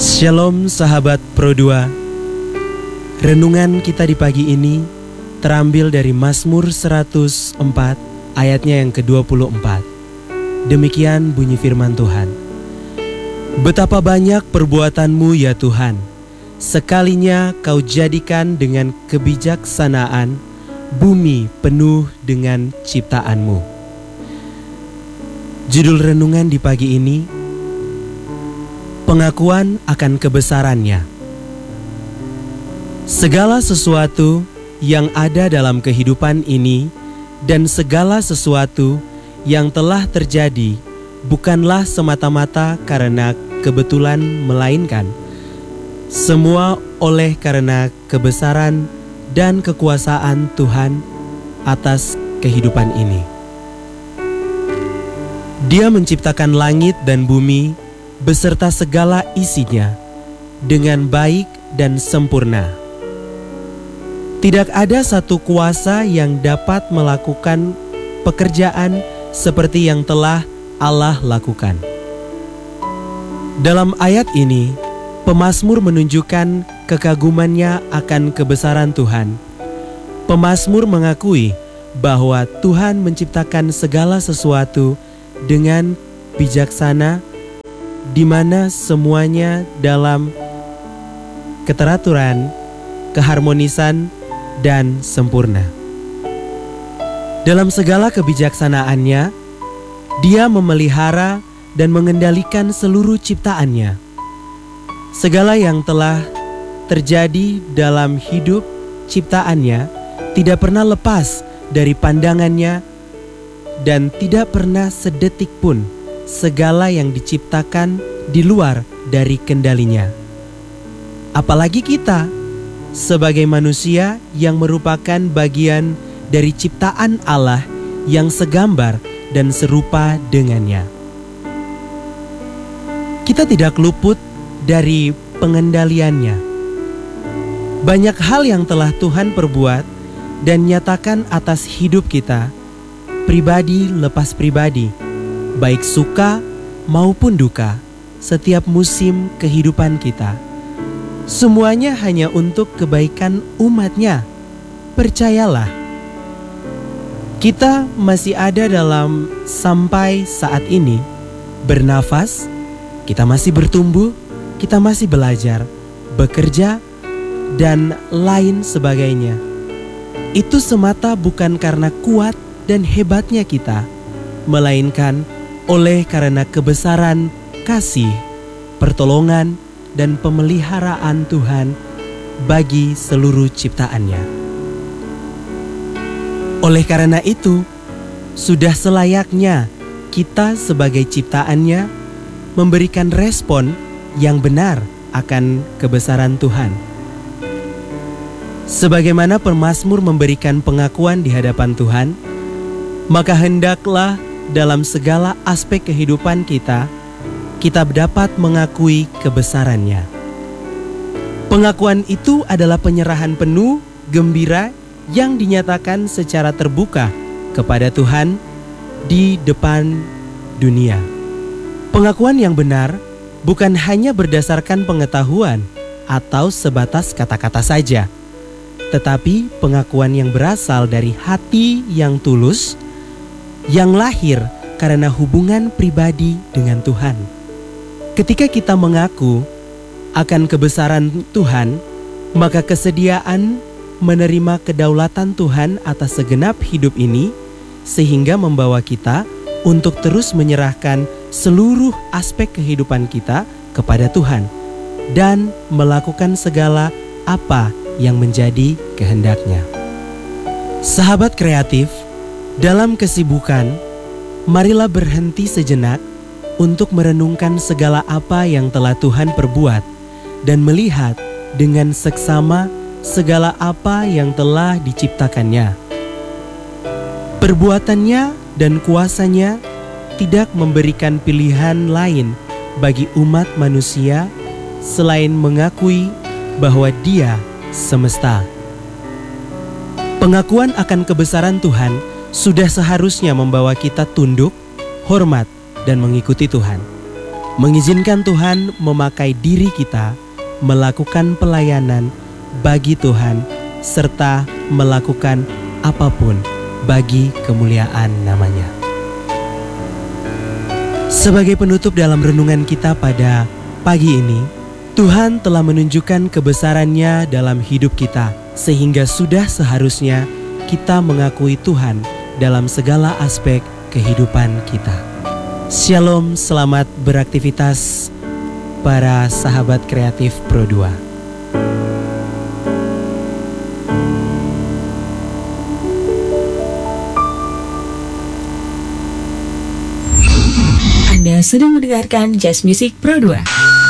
Shalom sahabat Pro2. Renungan kita di pagi ini terambil dari Mazmur 104 ayatnya yang ke-24. Demikian bunyi firman Tuhan. Betapa banyak perbuatanmu ya Tuhan, sekalinya kau jadikan dengan kebijaksanaan bumi penuh dengan ciptaanmu. Judul renungan di pagi ini, pengakuan akan kebesarannya. Segala sesuatu yang ada dalam kehidupan ini dan segala sesuatu yang telah terjadi bukanlah semata-mata karena kebetulan, melainkan semua oleh karena kebesaran dan kekuasaan Tuhan atas kehidupan ini. Dia menciptakan langit dan bumi beserta segala isinya dengan baik dan sempurna. Tidak ada satu kuasa yang dapat melakukan pekerjaan seperti yang telah Allah lakukan. Dalam ayat ini, pemazmur menunjukkan kekagumannya akan kebesaran Tuhan. Pemazmur mengakui bahwa Tuhan menciptakan segala sesuatu dengan bijaksana, di mana semuanya dalam keteraturan, keharmonisan, dan sempurna. Dalam segala kebijaksanaannya, Dia memelihara dan mengendalikan seluruh ciptaannya. Segala yang telah terjadi dalam hidup ciptaannya tidak pernah lepas dari pandangannya, dan tidak pernah sedetik pun segala yang diciptakan di luar dari kendalinya. Apalagi kita sebagai manusia yang merupakan bagian dari ciptaan Allah yang segambar dan serupa dengannya. Kita tidak luput dari pengendaliannya. Banyak hal yang telah Tuhan perbuat dan nyatakan atas hidup kita, pribadi lepas pribadi, baik suka maupun duka, setiap musim kehidupan kita. Semuanya hanya untuk kebaikan umat-Nya. Percayalah, kita masih ada dalam sampai saat ini, bernafas, kita masih bertumbuh, kita masih belajar, bekerja, dan lain sebagainya. Itu semata bukan karena kuat dan hebatnya kita, melainkan oleh karena kebesaran, kasih, pertolongan, dan pemeliharaan Tuhan bagi seluruh ciptaannya. Oleh karena itu, sudah selayaknya kita sebagai ciptaannya memberikan respon yang benar akan kebesaran Tuhan. Sebagaimana pemazmur memberikan pengakuan di hadapan Tuhan, maka hendaklah dalam segala aspek kehidupan kita dapat mengakui kebesarannya. Pengakuan itu adalah penyerahan penuh, gembira yang dinyatakan secara terbuka kepada Tuhan di depan dunia. Pengakuan yang benar bukan hanya berdasarkan pengetahuan atau sebatas kata-kata saja, tetapi pengakuan yang berasal dari hati yang tulus, yang lahir karena hubungan pribadi dengan Tuhan. Ketika kita mengaku akan kebesaran Tuhan, maka kesediaan menerima kedaulatan Tuhan atas segenap hidup ini, sehingga membawa kita untuk terus menyerahkan seluruh aspek kehidupan kita kepada Tuhan, dan melakukan segala apa yang menjadi kehendak-Nya. Sahabat kreatif, dalam kesibukan, marilah berhenti sejenak untuk merenungkan segala apa yang telah Tuhan perbuat dan melihat dengan seksama segala apa yang telah diciptakannya. Perbuatannya dan kuasanya tidak memberikan pilihan lain bagi umat manusia selain mengakui bahwa Dia semesta. Pengakuan akan kebesaran Tuhan sudah seharusnya membawa kita tunduk, hormat, dan mengikuti Tuhan. mengizinkan Tuhan memakai diri kita melakukan pelayanan bagi Tuhan serta melakukan apapun bagi kemuliaan namanya. Sebagai penutup dalam renungan kita pada pagi ini, Tuhan telah menunjukkan kebesaran-Nya dalam hidup kita, sehingga sudah seharusnya kita mengakui Tuhan dalam segala aspek kehidupan kita. Shalom, selamat beraktivitas para sahabat kreatif Pro 2. Anda sedang mendengarkan Jazz Music Pro 2.